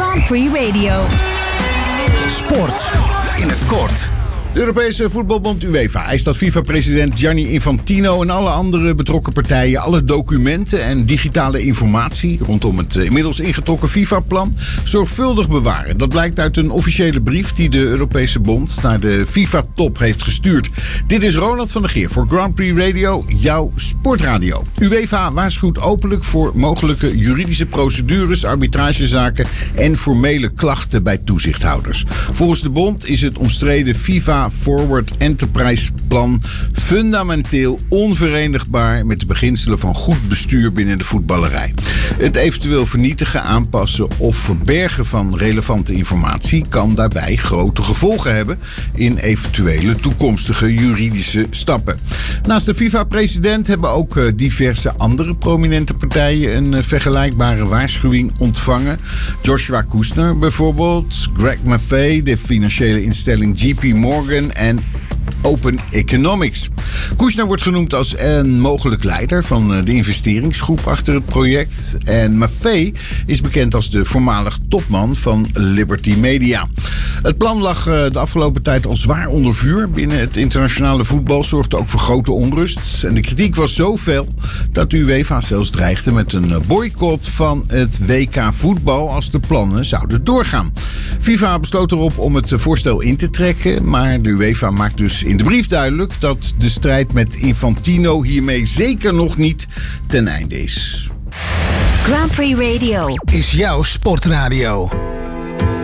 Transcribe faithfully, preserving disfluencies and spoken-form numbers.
Grand Prix Radio. Sport in het kort. De Europese voetbalbond UEFA eist dat FIFA-president Gianni Infantino en alle andere betrokken partijen alle documenten en digitale informatie rondom het inmiddels ingetrokken FIFA-plan zorgvuldig bewaren. Dat blijkt uit een officiële brief die de Europese bond naar de FIFA-top heeft gestuurd. Dit is Ronald van der Geer voor Grand Prix Radio, jouw sportradio. UEFA waarschuwt openlijk voor mogelijke juridische procedures, arbitragezaken en formele klachten bij toezichthouders. Volgens de bond is het omstreden FIFA Forward Enterprise plan fundamenteel onverenigbaar met de beginselen van goed bestuur binnen de voetballerij. Het eventueel vernietigen, aanpassen of verbergen van relevante informatie kan daarbij grote gevolgen hebben in eventuele toekomstige juridische stappen. Naast de FIFA-president hebben ook diverse andere prominente partijen een vergelijkbare waarschuwing ontvangen. Joshua Kushner bijvoorbeeld, Greg Maffei, de financiële instelling J P Morgan en Open Economics. Kushner wordt genoemd als een mogelijk leider van de investeringsgroep achter het project. En Maffei is bekend als de voormalig topman van Liberty Media. Het plan lag de afgelopen tijd al zwaar onder vuur. Binnen het internationale voetbal zorgde ook voor grote onrust. En de kritiek was zo fel dat de UEFA zelfs dreigde met een boycott van het W K voetbal als de plannen zouden doorgaan. FIFA besloot erop om het voorstel in te trekken, maar de UEFA maakt dus in de brief duidelijk dat de strijd met Infantino hiermee zeker nog niet ten einde is. Grand Prix Radio is jouw sportradio.